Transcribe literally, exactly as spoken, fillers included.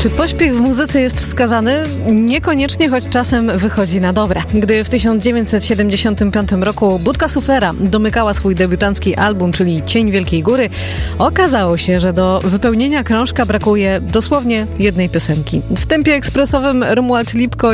Czy pośpiech w muzyce jest wskazany? Niekoniecznie, choć czasem wychodzi na dobre. Gdy w tysiąc dziewięćset siedemdziesiątym piątym roku Budka Suflera domykała swój debiutancki album, czyli Cień Wielkiej Góry, okazało się, że do wypełnienia krążka brakuje dosłownie jednej piosenki. W tempie ekspresowym Romuald Lipko